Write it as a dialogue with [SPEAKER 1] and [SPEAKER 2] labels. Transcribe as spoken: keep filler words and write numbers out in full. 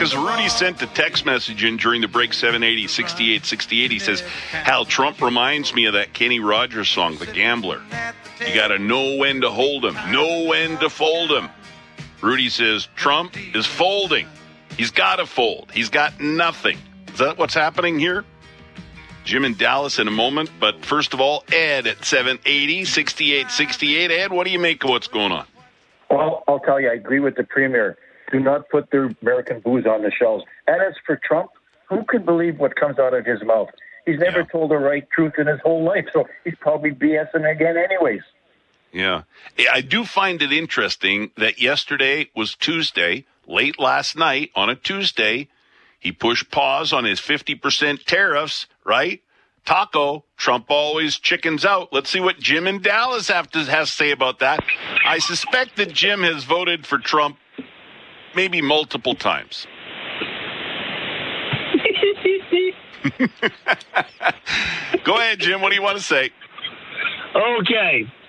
[SPEAKER 1] because Rudy sent a text message in during the break, seven eighty, sixty-eight sixty-eight. He says, Hal, Trump reminds me of that Kenny Rogers song, The Gambler. You got to know when to hold him, know when to fold him. Rudy says, Trump is folding. He's got to fold. He's got nothing. Is that what's happening here? Jim in Dallas in a moment, but first of all, Ed at seven eighty, sixty-eight sixty-eight. Ed, what do you make of what's going on?
[SPEAKER 2] Well, I'll tell you, I agree with the Premier. Do not put the American booze on the shelves. And as for Trump, who can believe what comes out of his mouth? He's never yeah. told the right truth in his whole life, so he's probably BSing again anyways.
[SPEAKER 1] Yeah. I do find it interesting that yesterday was Tuesday, late last night on a Tuesday, he pushed pause on his fifty percent tariffs, right? Taco, Trump always chickens out. Let's see what Jim in Dallas have to, has to say about that. I suspect that Jim has voted for Trump maybe multiple times. Go ahead, Jim. What do you want to say?
[SPEAKER 3] Okay.